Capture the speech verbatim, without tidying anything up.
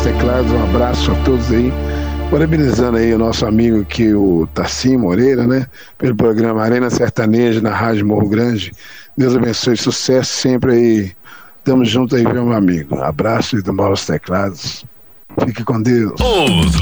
teclados. Um abraço a todos aí. Parabenizando aí o nosso amigo aqui, o Tassim Moreira, né? Pelo programa Arena Sertaneja na Rádio Morro Grande. Deus abençoe, sucesso sempre aí. Tamo junto aí, meu amigo. Abraço e do Bola aos Teclados. Fique com Deus. Os